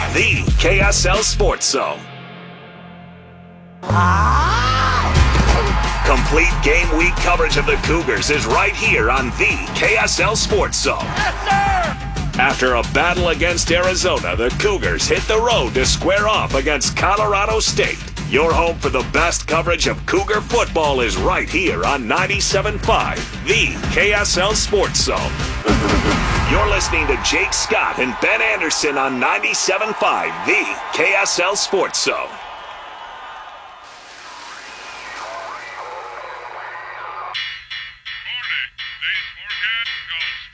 the KSL Sports Zone. Complete game week coverage of the Cougars is right here on the KSL Sports Zone. Yes, sir! After a battle against Arizona, the Cougars hit the road to square off against Colorado State. Your home for the best coverage of Cougar football is right here on 97.5, the KSL Sports Zone. You're listening to Jake Scott and Ben Anderson on 97.5, the KSL Sports Zone.